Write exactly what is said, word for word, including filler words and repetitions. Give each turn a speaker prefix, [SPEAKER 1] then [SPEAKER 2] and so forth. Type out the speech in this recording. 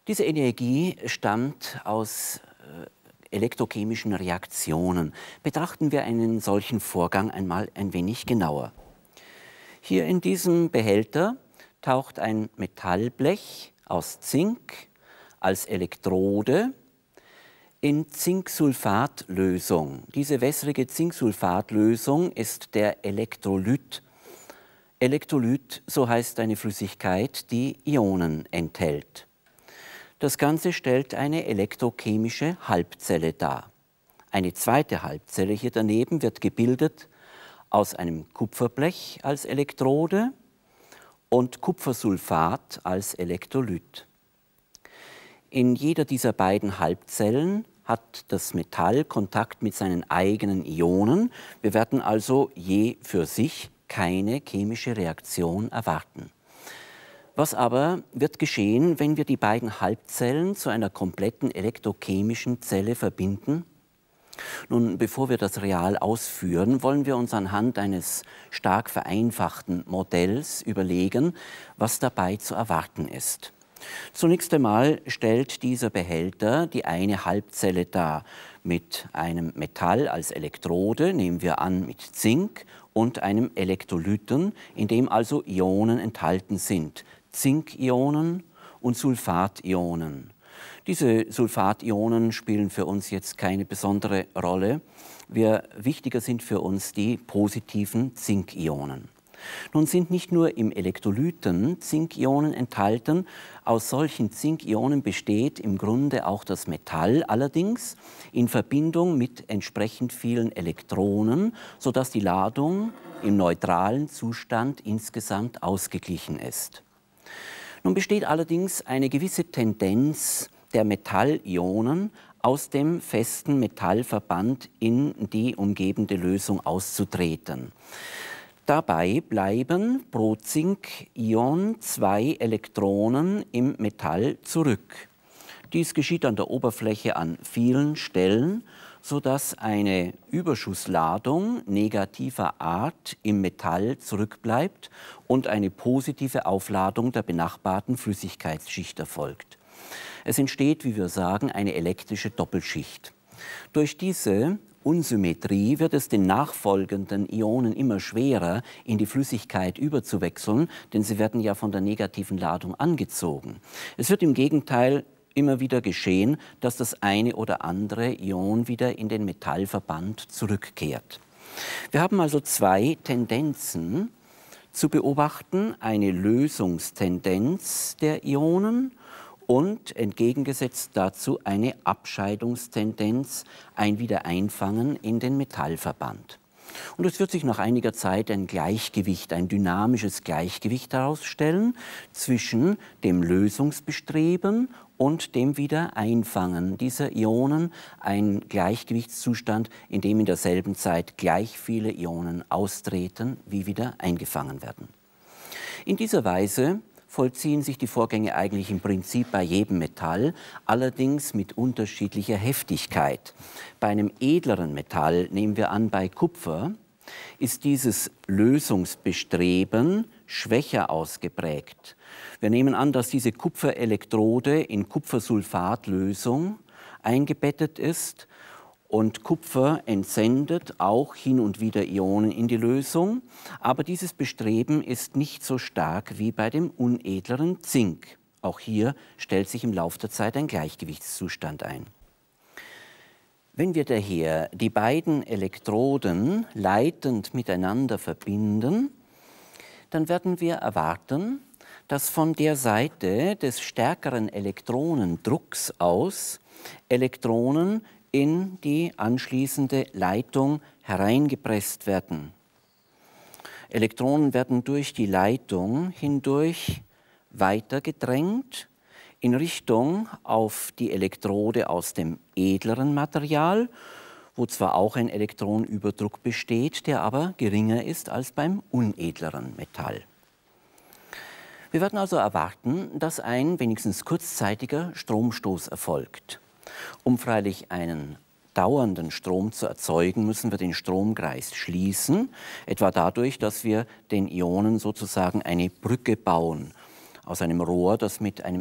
[SPEAKER 1] Diese Energie stammt aus äh, elektrochemischen Reaktionen. Betrachten wir einen solchen Vorgang einmal ein wenig genauer. Hier in diesem Behälter taucht ein Metallblech aus Zink als Elektrode in Zinksulfatlösung. Diese wässrige Zinksulfatlösung ist der Elektrolyt. Elektrolyt, so heißt eine Flüssigkeit, die Ionen enthält. Das Ganze stellt eine elektrochemische Halbzelle dar. Eine zweite Halbzelle hier daneben wird gebildet aus einem Kupferblech als Elektrode und Kupfersulfat als Elektrolyt. In jeder dieser beiden Halbzellen hat das Metall Kontakt mit seinen eigenen Ionen. Wir werden also je für sich keine chemische Reaktion erwarten. Was aber wird geschehen, wenn wir die beiden Halbzellen zu einer kompletten elektrochemischen Zelle verbinden? Nun, bevor wir das real ausführen, wollen wir uns anhand eines stark vereinfachten Modells überlegen, was dabei zu erwarten ist. Zunächst einmal stellt dieser Behälter die eine Halbzelle dar mit einem Metall als Elektrode, nehmen wir an mit Zink, und einem Elektrolyten, in dem also Ionen enthalten sind, Zinkionen und Sulfationen. Diese Sulfationen spielen für uns jetzt keine besondere Rolle. Wir, wichtiger sind für uns die positiven Zinkionen. Nun sind nicht nur im Elektrolyten Zinkionen enthalten, aus solchen Zinkionen besteht im Grunde auch das Metall, allerdings in Verbindung mit entsprechend vielen Elektronen, sodass die Ladung im neutralen Zustand insgesamt ausgeglichen ist. Nun besteht allerdings eine gewisse Tendenz der Metallionen aus dem festen Metallverband in die umgebende Lösung auszutreten. Dabei bleiben pro Zinkion zwei Elektronen im Metall zurück. Dies geschieht an der Oberfläche an vielen Stellen, sodass eine Überschussladung negativer Art im Metall zurückbleibt und eine positive Aufladung der benachbarten Flüssigkeitsschicht erfolgt. Es entsteht, wie wir sagen, eine elektrische Doppelschicht. Durch diese Unsymmetrie wird es den nachfolgenden Ionen immer schwerer, in die Flüssigkeit überzuwechseln, denn sie werden ja von der negativen Ladung angezogen. Es wird im Gegenteil immer wieder geschehen, dass das eine oder andere Ion wieder in den Metallverband zurückkehrt. Wir haben also zwei Tendenzen zu beobachten, eine Lösungstendenz der Ionen und entgegengesetzt dazu eine Abscheidungstendenz, ein Wiedereinfangen in den Metallverband. Und es wird sich nach einiger Zeit ein Gleichgewicht, ein dynamisches Gleichgewicht herausstellen zwischen dem Lösungsbestreben und dem Wiedereinfangen dieser Ionen, ein Gleichgewichtszustand, in dem in derselben Zeit gleich viele Ionen austreten, wie wieder eingefangen werden. In dieser Weise vollziehen sich die Vorgänge eigentlich im Prinzip bei jedem Metall, allerdings mit unterschiedlicher Heftigkeit. Bei einem edleren Metall, nehmen wir an bei Kupfer, ist dieses Lösungsbestreben schwächer ausgeprägt. Wir nehmen an, dass diese Kupferelektrode in Kupfersulfatlösung eingebettet ist und Kupfer entsendet auch hin und wieder Ionen in die Lösung, aber dieses Bestreben ist nicht so stark wie bei dem unedleren Zink. Auch hier stellt sich im Laufe der Zeit ein Gleichgewichtszustand ein. Wenn wir daher die beiden Elektroden leitend miteinander verbinden, dann werden wir erwarten, dass von der Seite des stärkeren Elektronendrucks aus Elektronen in die anschließende Leitung hereingepresst werden. Elektronen werden durch die Leitung hindurch weitergedrängt in Richtung auf die Elektrode aus dem edleren Material, wo zwar auch ein Elektronenüberdruck besteht, der aber geringer ist als beim unedleren Metall. Wir werden also erwarten, dass ein wenigstens kurzzeitiger Stromstoß erfolgt. Um freilich einen dauernden Strom zu erzeugen, müssen wir den Stromkreis schließen, etwa dadurch, dass wir den Ionen sozusagen eine Brücke bauen aus einem Rohr, das mit einem